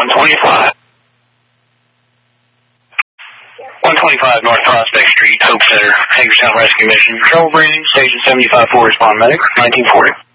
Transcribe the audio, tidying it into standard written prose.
125. 125 North Prospect Street, Hope Center, Hagerstown Rescue Mission. Control bridge, station 75-4, respond medic, 1940.